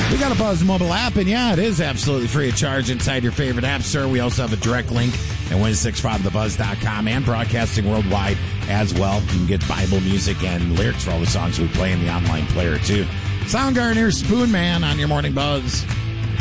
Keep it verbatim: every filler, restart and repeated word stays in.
We got a Buzz mobile app, and yeah, it is absolutely free of charge inside your favorite app store. We also have a direct link at one six five the buzz dot com and broadcasting worldwide as well. You can get Bible music and lyrics for all the songs we play in the online player, too. Soundgarden here, Spoon Man on your Morning Buzz.